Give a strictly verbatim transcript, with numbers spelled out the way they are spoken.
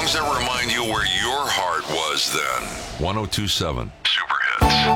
Songs that remind you where your heart was then. one oh two point seven Super Hits.